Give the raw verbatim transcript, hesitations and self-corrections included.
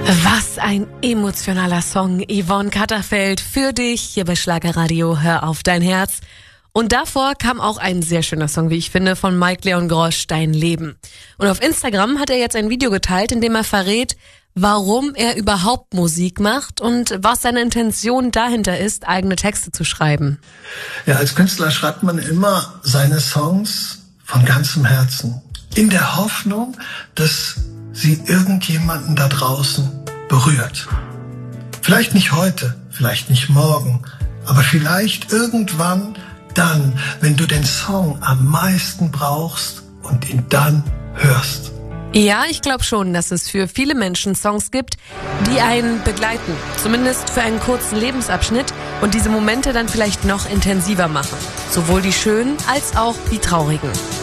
Was ein emotionaler Song. Yvonne Katterfeld für dich hier bei Schlagerradio. Hör auf dein Herz. Und davor kam auch ein sehr schöner Song, wie ich finde, von Mike Leon Grosch, Dein Leben. Und auf Instagram hat er jetzt ein Video geteilt, in dem er verrät, warum er überhaupt Musik macht und was seine Intention dahinter ist, eigene Texte zu schreiben. Ja, als Künstler schreibt man immer seine Songs von ganzem Herzen. In der Hoffnung, dass sie irgendjemanden da draußen berührt. Vielleicht nicht heute, vielleicht nicht morgen, aber vielleicht irgendwann dann, wenn du den Song am meisten brauchst und ihn dann hörst. Ja, ich glaube schon, dass es für viele Menschen Songs gibt, die einen begleiten. Zumindest für einen kurzen Lebensabschnitt und diese Momente dann vielleicht noch intensiver machen. Sowohl die schönen als auch die traurigen.